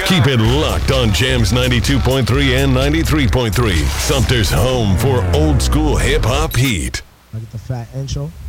Keep it locked on Jams 92.3 and 93.3. Sumter's home for old school hip-hop heat. I get the fat intro.